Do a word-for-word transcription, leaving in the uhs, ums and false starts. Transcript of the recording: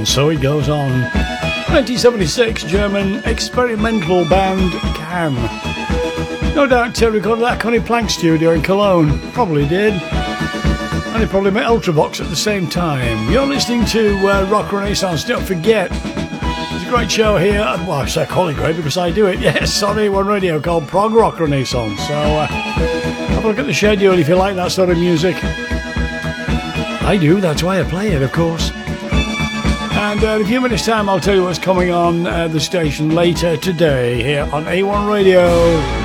And so it goes on. nineteen seventy-six, German experimental band Can. No doubt Terry recorded that Connie Plank studio in Cologne. Probably did. And he probably made Ultravox at the same time. You're listening to uh, Rock Renaissance. Don't forget, there's a great show here. Well, I say I call it great because I do it. Yes, on A one Radio called Prog Rock Renaissance. So uh, have a look at the schedule if you like that sort of music. I do, that's why I play it, of course. And uh, in a few minutes' time, I'll tell you what's coming on uh, the station later today here on A one Radio.